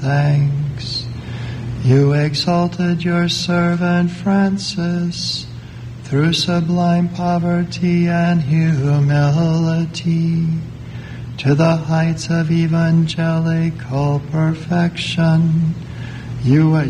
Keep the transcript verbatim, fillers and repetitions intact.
thanks. You exalted your servant Francis through sublime poverty and humility to the heights of evangelical perfection. You,